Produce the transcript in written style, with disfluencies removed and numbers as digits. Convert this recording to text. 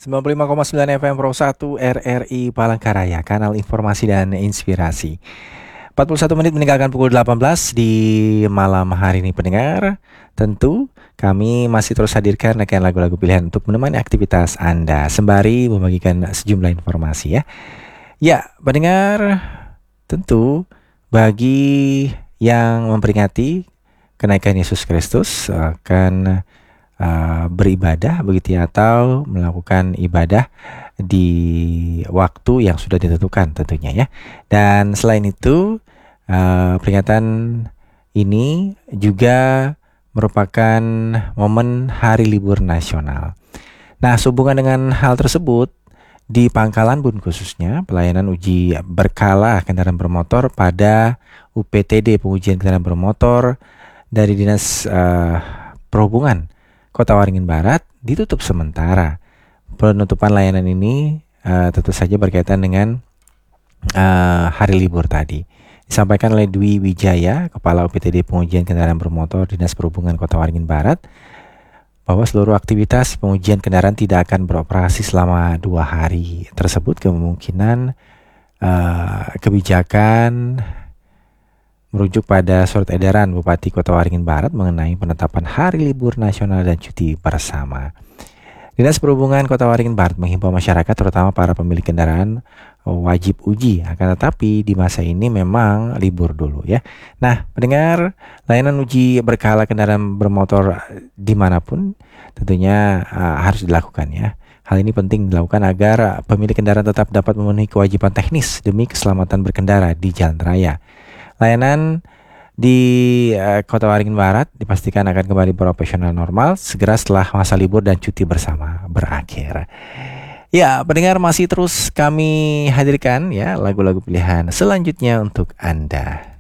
95,9 FM Pro 1 RRI Palangkaraya, kanal informasi dan inspirasi. 41 menit meninggalkan pukul 18 di malam hari ini pendengar. Tentu kami masih terus hadirkan akan lagu-lagu pilihan untuk menemani aktivitas Anda sembari membagikan sejumlah informasi ya. Ya, pendengar, tentu bagi yang memperingati kenaikan Yesus Kristus akan beribadah begitu ya, atau melakukan ibadah di waktu yang sudah ditentukan tentunya ya. Dan selain itu peringatan ini juga merupakan momen hari libur nasional. Nah, sehubungan dengan hal tersebut, di Pangkalan Bun khususnya pelayanan uji berkala kendaraan bermotor pada UPTD pengujian kendaraan bermotor dari Dinas Perhubungan Kota Waringin Barat ditutup sementara. Penutupan layanan ini tentu saja berkaitan dengan hari libur tadi. Disampaikan oleh Dwi Wijaya, Kepala UPTD Pengujian Kendaraan Bermotor Dinas Perhubungan Kota Waringin Barat, bahwa seluruh aktivitas pengujian kendaraan tidak akan beroperasi selama 2 hari. Tersebut kemungkinan kebijakan merujuk pada surat edaran Bupati Kota Waringin Barat mengenai penetapan hari libur nasional dan cuti bersama. Dinas Perhubungan Kota Waringin Barat menghimbau masyarakat, terutama para pemilik kendaraan, wajib uji. Akan tetapi di masa ini memang libur dulu ya. Nah, pendengar, layanan uji berkala kendaraan bermotor dimanapun tentunya harus dilakukan ya. Hal ini penting dilakukan agar pemilik kendaraan tetap dapat memenuhi kewajiban teknis demi keselamatan berkendara di jalan raya. Layanan di Kota Waringin Barat dipastikan akan kembali beroperasional normal segera setelah masa libur dan cuti bersama berakhir. Ya, pendengar, masih terus kami hadirkan ya lagu-lagu pilihan selanjutnya untuk Anda.